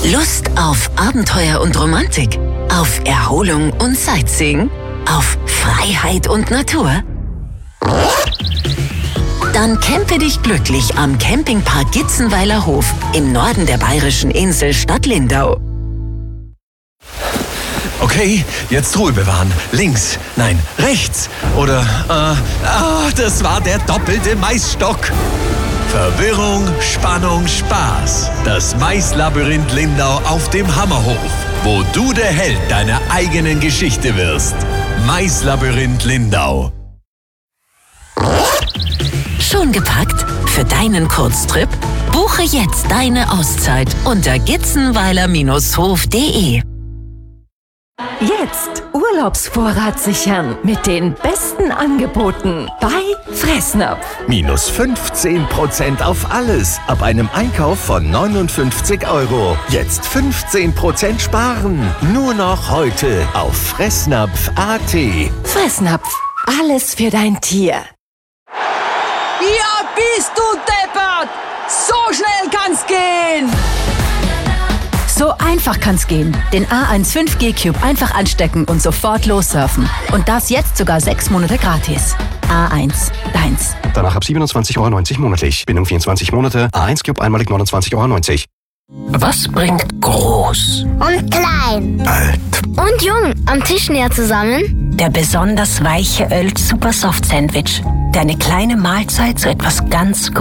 Lust auf Abenteuer und Romantik? Auf Erholung und Sightseeing? Auf Freiheit und Natur? Dann campe dich glücklich am Campingpark Gitzenweiler Hof im Norden der bayerischen Insel Stadt Lindau. Okay, jetzt Ruhe bewahren. Links, nein, rechts. Oder, das war der doppelte Maisstock. Verwirrung, Spannung, Spaß. Das Maislabyrinth Lindau auf dem Hammerhof, wo du der Held deiner eigenen Geschichte wirst. Maislabyrinth Lindau. Schon gepackt? Für deinen Kurztrip? Buche jetzt deine Auszeit unter gitzenweiler-hof.de. Jetzt Urlaubsvorrat sichern mit den besten Angeboten bei Fressnapf. Minus 15% auf alles ab einem Einkauf von 59 €. Jetzt 15% sparen. Nur noch heute auf Fressnapf.at. Fressnapf, alles für dein Tier. Ja, bist du deppert! So schnell kann's gehen! So einfach kann's gehen. Den A1 5G Cube einfach anstecken und sofort lossurfen. Und das jetzt sogar 6 Monate gratis. A1, deins. Danach ab 27,90 € monatlich. Bindung 24 Monate. A1 Cube einmalig 29,90 €. Was bringt groß Und klein. Alt. Und jung am Tisch näher zusammen? der besonders weiche Öl Super Soft Sandwich, der eine kleine Mahlzeit zu etwas ganz